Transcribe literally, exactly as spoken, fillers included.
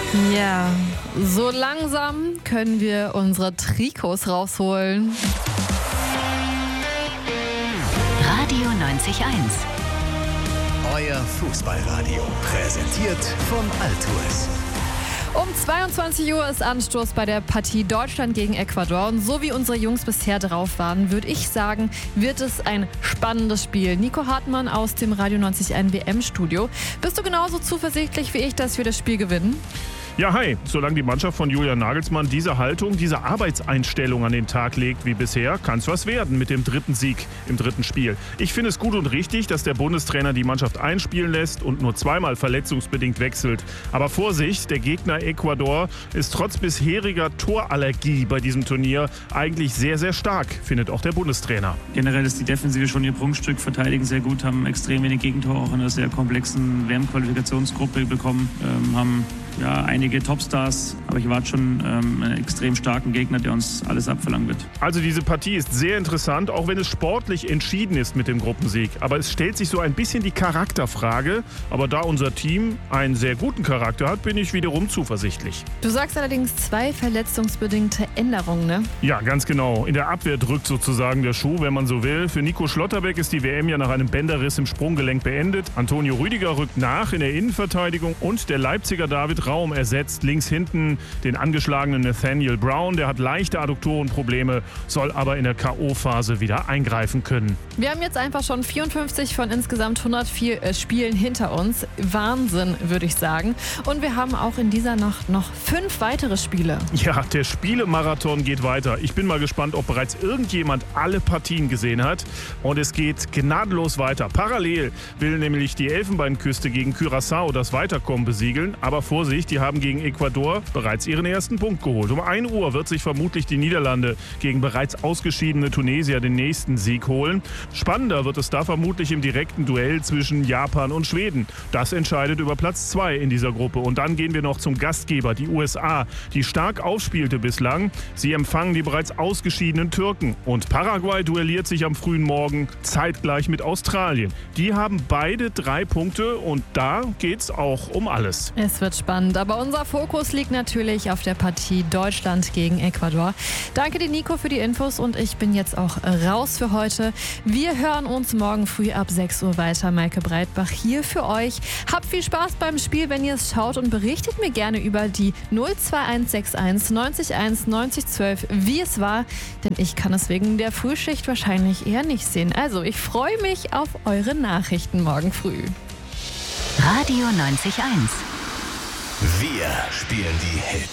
Ja, so langsam können wir unsere Trikots rausholen. Radio neunzig eins. Euer Fußballradio, präsentiert von Altues. Um zweiundzwanzig Uhr ist Anstoß bei der Partie Deutschland gegen Ecuador. Und so wie unsere Jungs bisher drauf waren, würde ich sagen, wird es ein spannendes Spiel. Nico Hartmann aus dem Radio neunzig eins W M-Studio. Bist du genauso zuversichtlich wie ich, dass wir das Spiel gewinnen? Ja, hi. Solange die Mannschaft von Julian Nagelsmann diese Haltung, diese Arbeitseinstellung an den Tag legt wie bisher, kann es was werden mit dem dritten Sieg im dritten Spiel. Ich finde es gut und richtig, dass der Bundestrainer die Mannschaft einspielen lässt und nur zweimal verletzungsbedingt wechselt. Aber Vorsicht, der Gegner Ecuador ist trotz bisheriger Torallergie bei diesem Turnier eigentlich sehr, sehr stark, findet auch der Bundestrainer. Generell ist die Defensive schon ihr Prunkstück, verteidigen sehr gut, haben extrem wenig Gegentore auch in einer sehr komplexen W M-Qualifikationsgruppe bekommen, ähm, haben ja, einige Topstars, aber ich warte schon ähm, einen extrem starken Gegner, der uns alles abverlangen wird. Also diese Partie ist sehr interessant, auch wenn es sportlich entschieden ist mit dem Gruppensieg. Aber es stellt sich so ein bisschen die Charakterfrage. Aber da unser Team einen sehr guten Charakter hat, bin ich wiederum zuversichtlich. Du sagst allerdings zwei verletzungsbedingte Änderungen, ne? Ja, ganz genau. In der Abwehr drückt sozusagen der Schuh, wenn man so will. Für Nico Schlotterbeck ist die W M ja nach einem Bänderriss im Sprunggelenk beendet. Antonio Rüdiger rückt nach in der Innenverteidigung und der Leipziger David Raum ersetzt links hinten den angeschlagenen Nathaniel Brown. Der hat leichte Adduktorenprobleme, soll aber in der K O-Phase wieder eingreifen können. Wir haben jetzt einfach schon vierundfünfzig von insgesamt hundertvier äh, Spielen hinter uns. Wahnsinn, würde ich sagen. Und wir haben auch in dieser Nacht noch fünf weitere Spiele. Ja, der Spielemarathon geht weiter. Ich bin mal gespannt, ob bereits irgendjemand alle Partien gesehen hat. Und es geht gnadenlos weiter. Parallel will nämlich die Elfenbeinküste gegen Curaçao das Weiterkommen besiegeln. Aber Vorsicht, die haben gegen Ecuador bereits ihren ersten Punkt geholt. Um ein Uhr wird sich vermutlich die Niederlande gegen bereits ausgeschiedene Tunesier den nächsten Sieg holen. Spannender wird es da vermutlich im direkten Duell zwischen Japan und Schweden. Das entscheidet über Platz zwei in dieser Gruppe. Und dann gehen wir noch zum Gastgeber, die U S A, die stark aufspielte bislang. Sie empfangen die bereits ausgeschiedenen Türken. Und Paraguay duelliert sich am frühen Morgen zeitgleich mit Australien. Die haben beide drei Punkte und da geht's auch um alles. Es wird spannend. Aber unser Fokus liegt natürlich auf der Partie Deutschland gegen Ecuador. Danke dir, Nico, für die Infos und ich bin jetzt auch raus für heute. Wir hören uns morgen früh ab sechs Uhr weiter. Maike Breitbach hier für euch. Habt viel Spaß beim Spiel, wenn ihr es schaut und berichtet mir gerne über die null zwei eins sechs eins neunzig eins neunzig zwölf, wie es war, denn ich kann es wegen der Frühschicht wahrscheinlich eher nicht sehen. Also, ich freue mich auf eure Nachrichten morgen früh. Radio neunzig eins. Wir spielen die Hits.